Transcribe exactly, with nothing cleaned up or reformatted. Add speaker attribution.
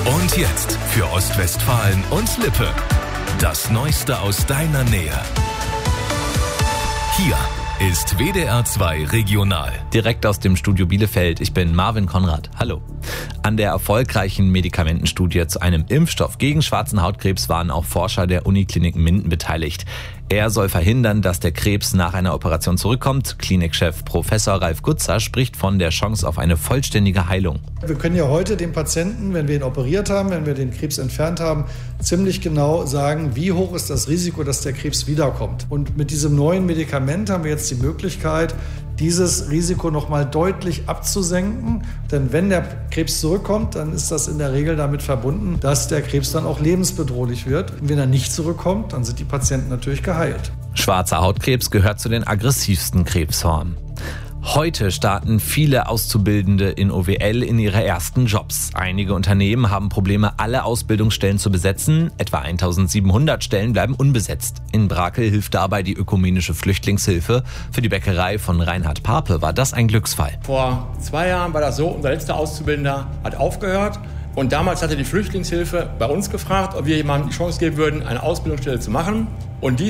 Speaker 1: Und jetzt für Ostwestfalen und Lippe. Das Neueste aus deiner Nähe. Hier ist W D R zwei Regional.
Speaker 2: Direkt aus dem Studio Bielefeld. Ich bin Marvin Konrad. Hallo. An der erfolgreichen Medikamentenstudie zu einem Impfstoff gegen schwarzen Hautkrebs waren auch Forscher der Uniklinik Minden beteiligt. Er soll verhindern, dass der Krebs nach einer Operation zurückkommt. Klinikchef Professor Ralf Gutzer spricht von der Chance auf eine vollständige Heilung.
Speaker 3: Wir können ja heute dem Patienten, wenn wir ihn operiert haben, wenn wir den Krebs entfernt haben, ziemlich genau sagen, wie hoch ist das Risiko, dass der Krebs wiederkommt. Und mit diesem neuen Medikament haben wir jetzt die Möglichkeit, dieses Risiko noch mal deutlich abzusenken. Denn wenn der Krebs zurückkommt, dann ist das in der Regel damit verbunden, dass der Krebs dann auch lebensbedrohlich wird. Und wenn er nicht zurückkommt, dann sind die Patienten natürlich geheilt.
Speaker 2: Schwarzer Hautkrebs gehört zu den aggressivsten Krebsformen. Heute starten viele Auszubildende in O W L in ihre ersten Jobs. Einige Unternehmen haben Probleme, alle Ausbildungsstellen zu besetzen. Etwa eintausendsiebenhundert Stellen bleiben unbesetzt. In Brakel hilft dabei die ökumenische Flüchtlingshilfe. Für die Bäckerei von Reinhard Pape war das ein Glücksfall.
Speaker 4: Vor zwei Jahren war das so, unser letzter Auszubildender hat aufgehört. Und damals hatte die Flüchtlingshilfe bei uns gefragt, ob wir jemandem die Chance geben würden, eine Ausbildungsstelle zu machen. Und dies